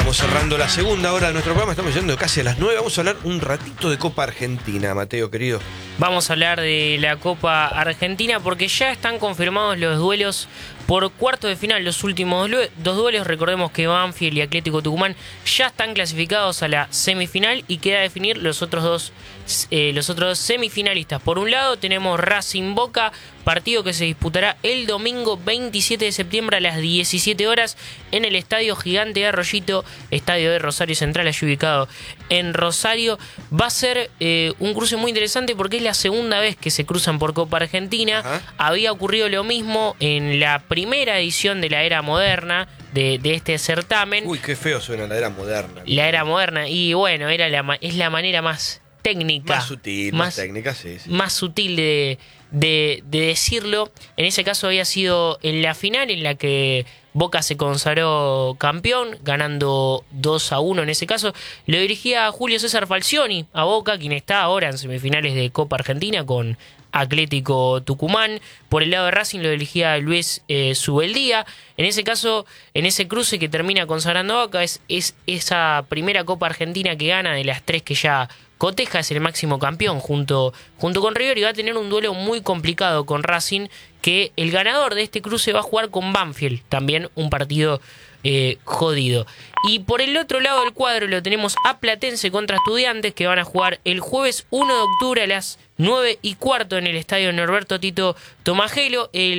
Estamos cerrando la segunda hora de nuestro programa, estamos llegando casi a las 9. Vamos a hablar un ratito de Copa Argentina, Mateo, querido. Vamos a hablar de la Copa Argentina porque ya están confirmados los duelos por cuartos de final. Los últimos dos duelos, recordemos que Banfield y Atlético Tucumán ya están clasificados a la semifinal y queda definir los otros dos semifinalistas. Por un lado tenemos Racing Boca, partido que se disputará el domingo 27 de septiembre a las 17 horas en el Estadio Gigante de Arroyito, estadio de Rosario Central, allí ubicado en Rosario. Va a ser un cruce muy interesante porque es la segunda vez que se cruzan por Copa Argentina. Ajá. Había ocurrido lo mismo en la primera edición de la era moderna de este certamen. Uy, qué feo suena la era moderna. La era moderna, y bueno, es la manera más técnica, Más sutil, más técnica, sí. más sutil de decirlo. En ese caso había sido en la final en la que Boca se consagró campeón, ganando 2-1 en ese caso. Lo dirigía Julio César Falcioni a Boca, quien está ahora en semifinales de Copa Argentina con Atlético Tucumán. Por el lado de Racing lo dirigía Luis Subeldía. En ese caso, en ese cruce que termina consagrando a Boca, es esa primera Copa Argentina que gana de las tres que ya coteja, es el máximo campeón junto con River, y va a tener un duelo muy complicado con Racing, que el ganador de este cruce va a jugar con Banfield, también un partido jodido. Y por el otro lado del cuadro lo tenemos a Platense contra Estudiantes, que van a jugar el jueves 1 de octubre a las 9:15 en el estadio Norberto Tito Tomajelo.